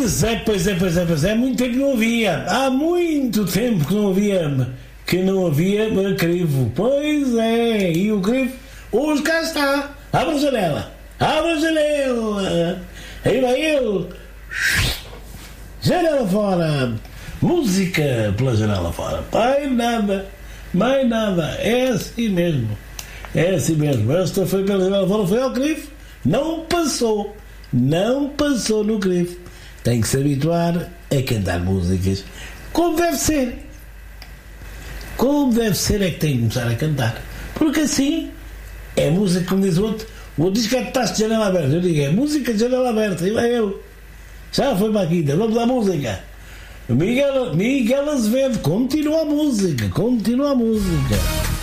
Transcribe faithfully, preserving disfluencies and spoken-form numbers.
Pois é, pois é, pois é, pois é. Há muito tempo que não havia. Há muito tempo que não havia. Que não havia crivo. Pois é. E o crivo hoje cá está. Abre a janela. Abre a janela. Aí vai ele. Janela fora. Música pela janela fora. Mais nada. Mais nada. É assim mesmo. É assim mesmo. Esta foi pela janela fora. Foi ao crivo. Não passou. Não passou no crivo. Tem que se habituar a cantar músicas como deve ser. Como deve ser é que tem que começar a cantar. Porque assim é música, como diz o outro. O outro diz que estás de janela aberta. Eu digo, é música de janela aberta. E vai eu. Já foi para a quinta. Vamos à música. Miguel, Miguel Azevedo. Continua a música. Continua a música.